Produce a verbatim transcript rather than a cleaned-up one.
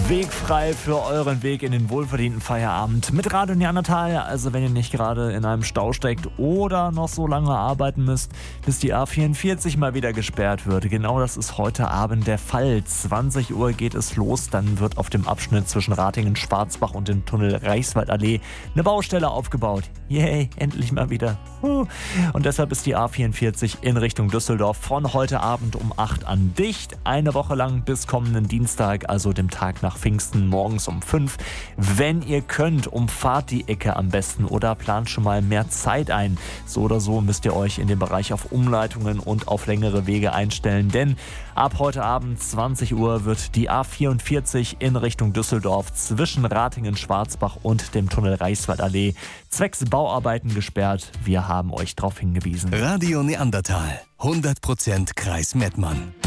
Weg frei für euren Weg in den wohlverdienten Feierabend mit Radio Neandertal. Also wenn ihr nicht gerade in einem Stau steckt oder noch so lange arbeiten müsst, bis die A vierundvierzig mal wieder gesperrt wird. Genau das ist heute Abend der Fall. zwanzig Uhr geht es los. Dann wird auf dem Abschnitt zwischen Ratingen-Schwarzbach und dem Tunnel Reichswaldallee eine Baustelle aufgebaut. Yay, endlich mal wieder. Und deshalb ist die A vierundvierzig in Richtung Düsseldorf von heute Abend um acht an dicht. Eine Woche lang bis kommenden Dienstag, also dem Tag nach Pfingsten, morgens um fünf. Wenn ihr könnt, umfahrt die Ecke am besten oder plant schon mal mehr Zeit ein. So oder so müsst ihr euch in dem Bereich auf Umleitungen und auf längere Wege einstellen, denn ab heute Abend zwanzig Uhr wird die A vierundvierzig in Richtung Düsseldorf zwischen Ratingen-Schwarzbach und dem Tunnel Reichswaldallee zwecks Bauarbeiten gesperrt. Wir haben euch darauf hingewiesen. Radio Neandertal, hundert Prozent Kreis Mettmann.